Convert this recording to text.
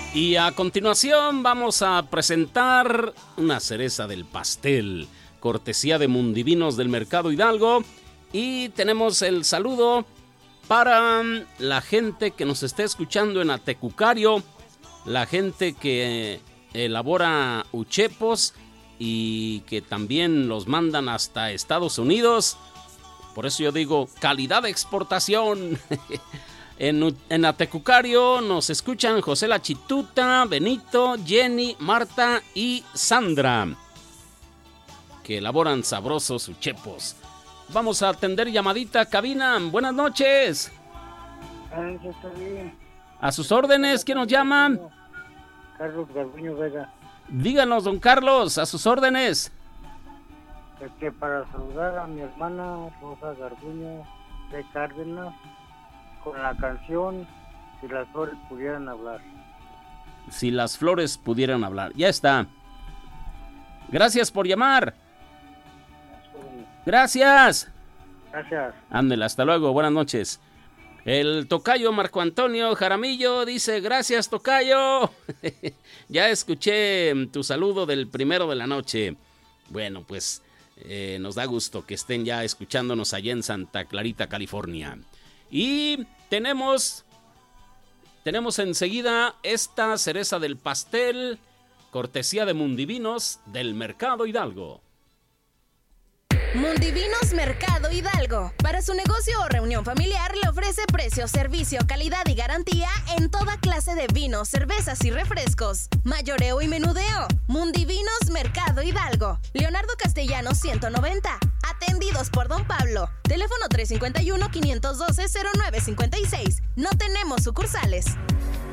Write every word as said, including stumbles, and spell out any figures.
Y a continuación vamos a presentar una cereza del pastel, cortesía de Mundivinos del Mercado Hidalgo. Y tenemos el saludo para la gente que nos está escuchando en Atecucario, la gente que elabora uchepos y que también los mandan hasta Estados Unidos. Por eso yo digo, calidad de exportación. En, en Atecucario nos escuchan José La Chituta, Benito, Jenny, Marta y Sandra, que elaboran sabrosos uchepos. Vamos a atender llamadita, cabina. Buenas noches. A sus órdenes, ¿quién nos llama? Carlos Garduño Vega. Díganos, don Carlos, a sus órdenes. Este, para saludar a mi hermana Rosa Garduño de Cárdenas, con la canción Si las flores pudieran hablar. Si las flores pudieran hablar. Ya está. Gracias por llamar. Gracias. Gracias. Ándele, hasta luego. Buenas noches. El tocayo Marco Antonio Jaramillo dice, gracias, tocayo. Ya escuché tu saludo del primero de la noche. Bueno, pues eh, nos da gusto que estén ya escuchándonos allá en Santa Clarita, California. Y tenemos, tenemos enseguida esta cereza del pastel, cortesía de Mundivinos del Mercado Hidalgo. Mundivinos Mercado Hidalgo. Para su negocio o reunión familiar le ofrece precio, servicio, calidad y garantía en toda clase de vinos, cervezas y refrescos. Mayoreo y menudeo. Mundivinos Mercado Hidalgo. Leonardo Castellanos ciento noventa. Atendidos por Don Pablo. Teléfono tres cinco uno, cinco uno dos, cero nueve cinco seis. No tenemos sucursales.